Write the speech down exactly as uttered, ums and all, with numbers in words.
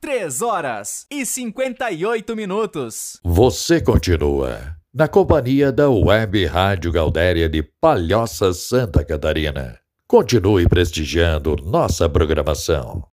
três horas e cinquenta e oito minutos. Você continua na companhia da Web Rádio Gaudéria de Palhoça, Santa Catarina. Continue prestigiando nossa programação.